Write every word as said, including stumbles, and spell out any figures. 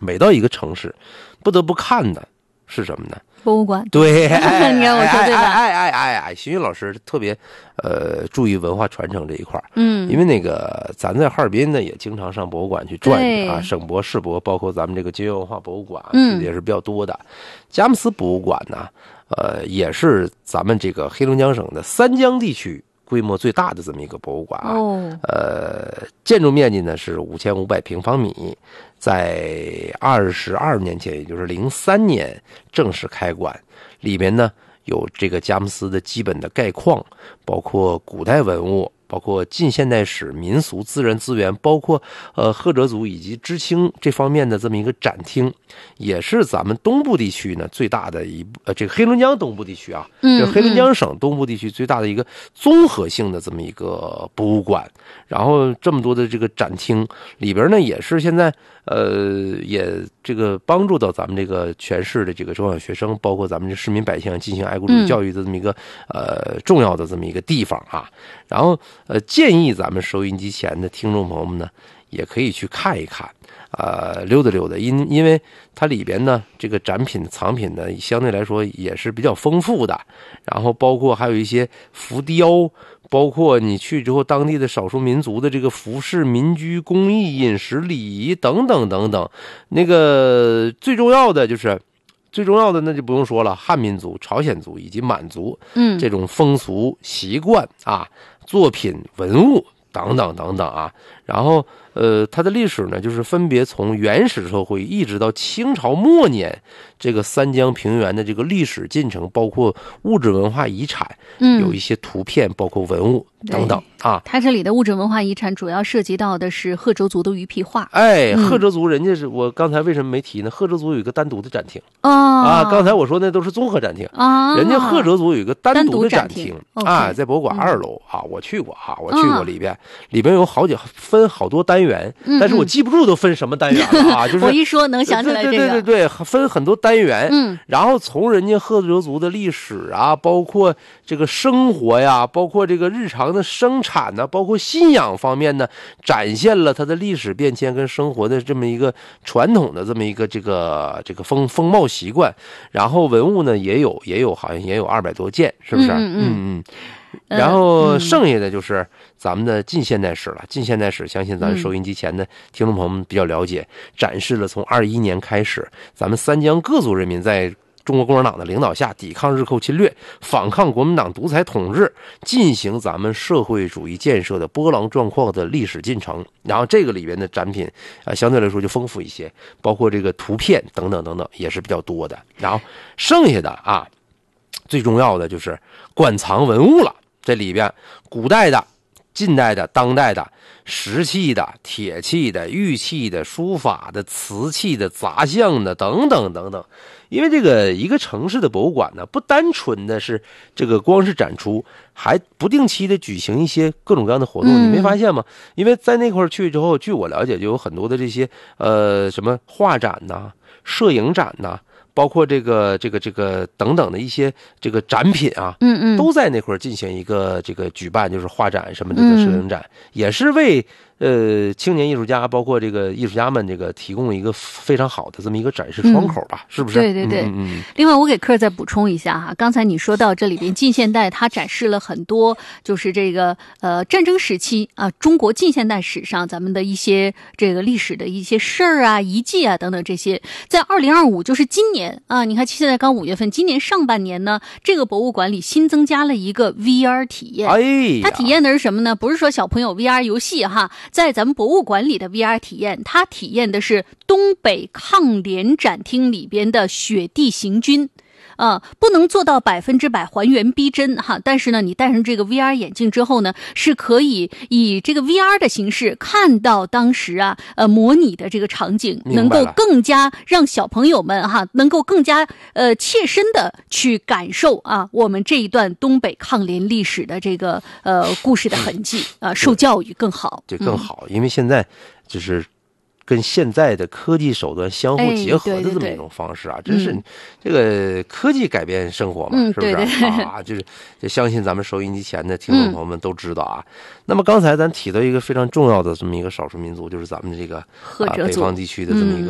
每到一个城市，不得不看的是什么呢？ 博物馆。 对，哎、 你看我说对吧？ 哎哎哎哎，邢云老师特别呃注意文化传承这一块， 嗯， 因为那个咱在哈尔滨呢也经常上博物馆去转啊，省博、市博，包括咱们这个金源文化博物馆，嗯，也是比较多的。佳木斯博物馆呢，呃，也是咱们这个黑龙江省的三江地区规模最大的这么一个博物馆啊， 哦， 呃，建筑面积呢是五千五百平方米，在二十二年前，也就是零三年正式开馆，里面呢有这个佳木斯的基本的概况，包括古代文物，包括近现代史、民俗、自然资源，包括呃赫哲族以及知青这方面的这么一个展厅，也是咱们东部地区呢最大的一呃这个黑龙江东部地区啊， 嗯， 这黑龙江省东部地区最大的一个综合性的这么一个博物馆。然后这么多的这个展厅里边呢，也是现在呃也这个帮助到咱们这个全市的这个中小学生，包括咱们这市民百姓进行爱国主义教育的这么一个、嗯、呃重要的这么一个地方啊。然后呃建议咱们收音机前的听众朋友们呢，也可以去看一看，呃溜达溜达，因因为它里边呢这个展品藏品呢相对来说也是比较丰富的，然后包括还有一些浮雕。包括你去之后，当地的少数民族的这个服饰、民居、工艺、饮食、礼仪等等等等。那个最重要的就是，最重要的那就不用说了，汉民族、朝鲜族以及满族，嗯，这种风俗习惯啊、作品、文物等等等等啊。然后，呃，它的历史呢，就是分别从原始社会一直到清朝末年，这个三江平原的这个历史进程，包括物质文化遗产，嗯，有一些图片，包括文物等等啊。 它这里的物质文化遗产主要涉及到的是赫哲族的鱼皮画。 哎，赫哲族人家是、嗯、我刚才为什么没提呢？赫哲族有一个单独的展厅、 哦、 啊，刚才我说那都是综合展厅啊， 人家赫哲族有一个单独的展厅啊， okay, 在博物馆二楼、嗯、啊，我去过啊，我去过里边，嗯、里边有好几分好多单元。 嗯、 但是我记不住都分什么单元了啊！就是我一说能想起来这个， 对对对对，分很多单元。 嗯， 然后从人家赫哲族的历史啊，包括这个生活呀，包括这个日常的生产呢，包括信仰方面呢，展现了它的历史变迁跟生活的这么一个传统的这么一个这个这个风风貌习惯。然后文物呢也有也有好像也有二百多件，是不是？ 嗯嗯 嗯, 嗯然后剩下的就是咱们的近现代史了。近现代史，相信咱收音机前的听众朋友们比较了解，展示了从二一年开始，咱们三江各族人民在中国共产党的领导下抵抗日寇侵略，反抗国民党独裁统治，进行咱们社会主义建设的波澜壮阔的历史进程。然后这个里边的展品啊、呃，相对来说就丰富一些，包括这个图片等等等等也是比较多的。然后剩下的啊，最重要的就是馆藏文物了。这里边古代的、近代的、当代的、石器的、铁器的、玉器的、书法的、瓷器的、杂项的等等等等。因为这个一个城市的博物馆呢，不单纯的是这个光是展出，还不定期的举行一些各种各样的活动。 嗯、 你没发现吗？因为在那块去之后，据我了解，就有很多的这些呃什么画展呐、摄影展呐。包括这个这个这个等等的一些这个展品啊， 嗯嗯， 都在那块儿进行一个这个举办，就是画展什么这个摄影展，嗯、也是为呃青年艺术家，包括这个艺术家们这个提供了一个非常好的这么一个展示窗口吧，嗯、是不是？ 对对对。 嗯嗯嗯另外，我给客再补充一下哈，刚才你说到这里边近现代，它展示了很多就是这个呃战争时期啊，中国近现代史上咱们的一些这个历史的一些事儿啊、遗迹啊等等这些，在二零二五就是今年。啊，你看现在刚五月份，今年上半年呢，这个博物馆里新增加了一个 V R 体验。 哎， 它体验的是什么呢？不是说小朋友 V R 游戏哈，在咱们博物馆里的 V R 体验，它体验的是东北抗联展厅里边的雪地行军。啊、呃，不能做到百分之百还原逼真哈，但是呢，你戴上这个 V R 眼镜之后呢，是可以以这个 V R 的形式看到当时啊，呃，模拟的这个场景，能够更加让小朋友们哈，能够更加呃切身的去感受啊，我们这一段东北抗联历史的这个呃故事的痕迹啊、呃，受教育更好， 这更好，嗯、因为现在就是。跟现在的科技手段相互结合的这么一种方式啊， 哎、对对对真是这个科技改变生活嘛， 嗯、 是不是对对啊？就是就相信咱们收音机前的听众朋友们都知道啊。嗯、那么刚才咱提到一个非常重要的这么一个少数民族，就是咱们这个赫哲族、 啊、北方地区的这么一个。